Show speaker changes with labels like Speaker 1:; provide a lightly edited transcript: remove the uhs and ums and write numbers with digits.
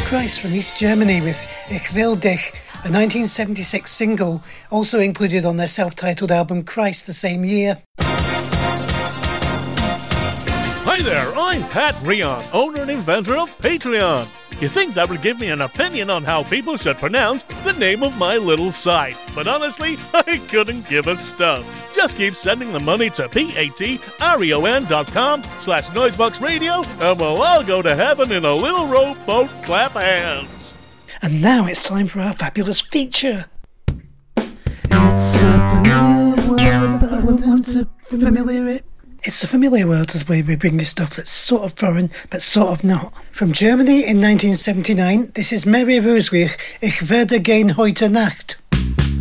Speaker 1: Christ from East Germany with Ich will dich, a 1976 single, also included on their self-titled album Christ the same year.
Speaker 2: Hi there, I'm Pat Rion, owner and inventor of Patreon. You think that would give me an opinion on how people should pronounce the name of my little site, but honestly, I couldn't give a stuff. Just keep sending the money to patreon.com/Noisebox Radio, and we'll all go to heaven in a little rowboat clap hands.
Speaker 1: And now it's time for our fabulous feature. It's a familiar word, but I want to familiar it. It's a familiar world as we bring you stuff that's sort of foreign, but sort of not. From Germany in 1979, this is Mary Rosewich, Ich werde gehen heute Nacht.